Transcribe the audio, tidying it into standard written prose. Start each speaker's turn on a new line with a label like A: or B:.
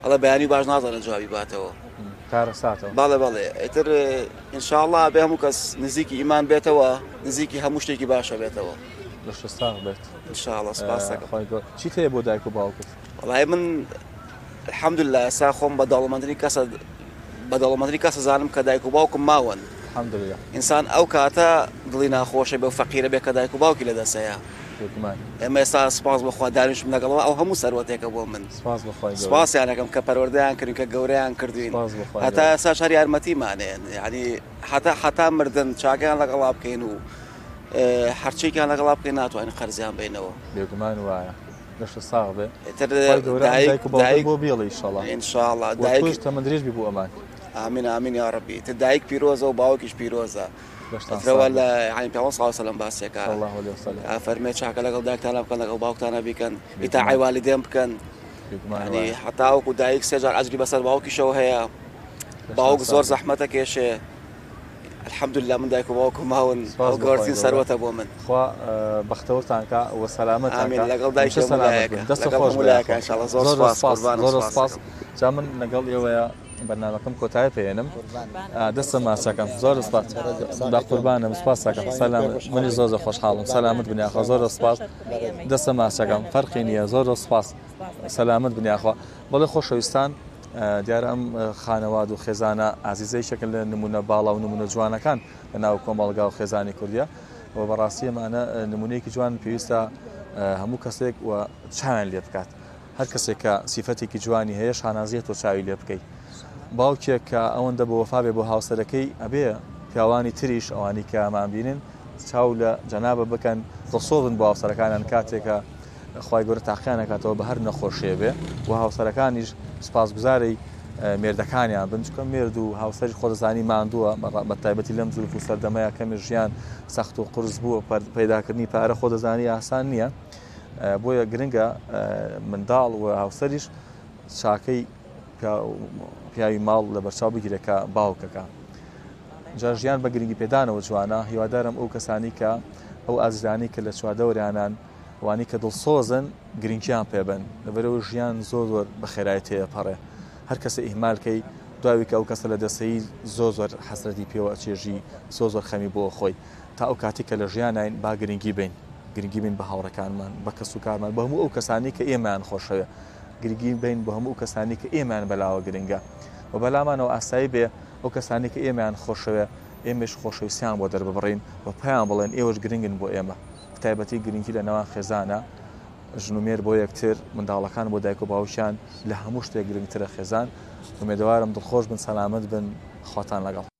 A: ئەڵە بەیانی باش نازانە جوابی باتەوە
B: کارە ساتەوە
A: بەڵێ بەڵێ ئیتر ئینشاءڵڵا بێ هەموو کەس نزیکی ئیمان بێتەوە نزیکی هەموو شتێکی باشە بێتەوە
B: لە شستان بێت
A: ئینشاءڵڵا سپاس دەکەم
B: چیت هەیە بۆ دایک و باوکت
A: وەڵای من الحەمدوللا ئێستا خۆم بەدەوڵەمەندی کەسە زانم کە دایک و باوکم ماوەن
B: الحەمدوللا
A: ئینسان ئەو کاتە دڵی ناخۆشە بێ و فەقیرە بێ کە دایک و باوکی لەدەستەیە ئێمە ئێستا سپاس بەخوا دانیشم لەگەڵەوە ئەو هەموو سەروەتێکە بۆ من سپاسیانەکەم کە پەروەردەیان کردین کە گەورەیان کردوین هەتا ئێستا شەر یارمەتیمانێن یعنی حتا مردن چاکیان لەگەڵا بکەین و هەرچێکیان لەگەڵا بکەین ناتوانین قەرزیان بینەوە
B: بێگومان وایە لەش ساغ بێ بۆ بێڵی
A: ئینشاءڵڵا
B: دایک تەمەند درێژ بی بۆ ئەمان
A: ئامین ئامین یا ڕەبی تر دایک پیرۆزە و باوکیش پیرۆزە ەوە لە عین پێ سەلەم باسێکە فەرمێ چاکە لەگەڵ دایکتانە بکەن لەگەڵ باوکتانە بیکەن ئیتاعی والیدێن بکەن حتاوەکو دایک سێجار ئەجری بەسەر باوکیشەوە هەیە باوک زۆر زەحمەتە کێشێ الحەمدوللا من دایک و باوکم ماون گەورەترین سەروەتە بۆ من
B: خوا بەختەوەرتانکە و سەلامەت
A: ئامین لەگەڵ دایک
B: دەستە خۆش زۆر سپاس جا من لەگەڵ ئێوەیە بەرنامەکەم کۆتایی پێێنم دەستە ماچەکەم زۆر سپاس دا قوربانم سپاسەکەم سەلام منی زۆر خۆشحاڵم سەلامت بنیاخوا زۆر سپاس دەستە ماچەکەم فەرقی نییە زۆر سپاس سەلامت بنیاخوا بەڵێ خۆشەویستان دیارە ئەم خانەواد و خێزانە ئازیزەی شەکل لە نمونە باڵا و نمونە جوانەکان لە ناو کۆمەڵگا و خێزانی کوردیە و بەڕاستی ئەمانە نمونەیەکی جوان پێویستە هەموو کەسێک و چاویان لێ بکات هەر کەسێک کە سیفەتێکی جوانی هەیە شانازیە تۆ چاوی لێ بکەیت باوکێک کە ئەوەندە بە وەفا بێ بۆ هاوسەرەکەی ئەبێ پیاوانی تریش ئەوانی کە ئەمانبینن چاو لە جەنابە بکەن دڵسۆزن بۆ هاوسەرەکانیان کاتێکە خوای گەورە تاقییانەکاتەوە بە هەر نەخۆشیە بێ و هاوسەرەکانیش سپاسگوزارەی مێردەکانیان بنچکە مێرد و هاوسەری خۆدەزانی ماندووە بە تایبەتی لەم زولف و سەردەمەیە کەمی ژیان سەخت و قرس بووە پەیداکردنی پارە خۆدەزانی ئاسان نییە بۆیە گرنگە منداڵ و هاوسەریش چاکەی پیاوی ماڵ لە بەرچاو بگیرێکە باوکەکە جا ژیان بە گرنگی پێدانەوە جوانە هیوادارم ئەو کەسانی کە ئەو ئازرانی کە لە چواردەوەریانان وانی کە دڵسۆزن گرنگیان پێبن لەبەرەوە ژیان زۆر بە خێرایی تێپەڕێ هەر کەسە ئیهمالکەی دواوی کە ئەو کەسە لە دەسەی زۆر حەسرەتی پێوە چێژی زۆر خەمی بۆ خۆی تا ئەو کاتی کە لە ژیانین با گرنگی بین بە هاوڕەکانمان بە کەس و کارمان بە هەموو ئەو کەسانی کە ئێمەیان خۆشەوێ گرنگی بین بە هەموو کەسانی کە ئێمەیان بەلاوە گرنگە و بەلامانەوە ئاسایی بێ ئەو کەسانی کە ئێمەیان خۆشەوێ ئێمەش خۆشەویستیان بۆ دەرببڕین و پێیان بڵێن ئێوەش گرنگن بۆ ئێمە تایبەتی گرنگی لە نێوان خێزانە ژنومێر بۆ یەکتر منداڵەکان بۆ دایک و باوکیان لە هەموو شتێک گرنگترە خێزان ومێدەوارم دڵخۆش بن سەلامت بن خواتان لەگەڵ